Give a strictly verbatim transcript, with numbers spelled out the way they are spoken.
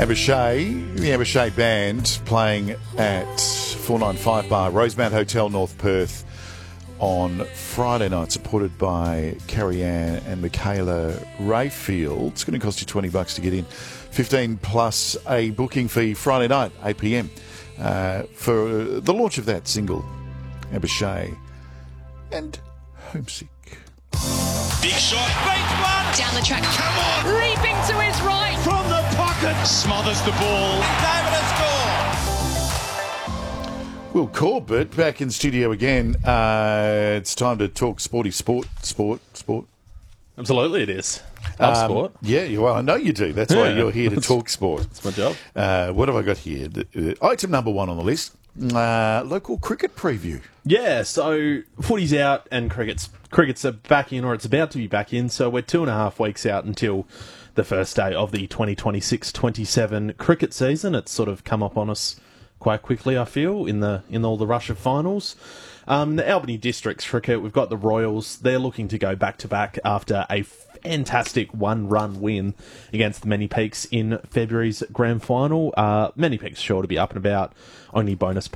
Abershea, the Abershea Band playing at four ninety-five Bar, Rosemount Hotel, North Perth on Friday night, supported by Carrie Ann and Michaela Rayfield. It's going to cost you twenty bucks to get in. fifteen plus a booking fee Friday night, eight p.m. Uh, for the launch of that single, Abershea and Homesick. Big shot, beats one! Down the track, Come on! leaping to his right! From the pocket! Smothers the ball. David has scored! Will Corbett back in studio again. Uh, it's time to talk sporty sport, sport, sport. Absolutely it is. Love Um, sport. Yeah, well, I know you do. That's why Yeah. you're here to talk sport. That's my job. Uh, what have I got here? The- uh, item number one on the list, uh, local cricket preview. Yeah, so footy's out and cricket's cricket's back in, or it's about to be back in. So we're two and a half weeks out until the first day of the twenty twenty-six twenty-seven cricket season. It's sort of come up on us quite quickly, I feel, in the in all the rush of finals. Um, the Albany Districts cricket, we've got the Royals. They're looking to go back to back after a fantastic one-run win against the Many Peaks in February's grand final. Uh, Many Peaks sure to be up and about. Only bonus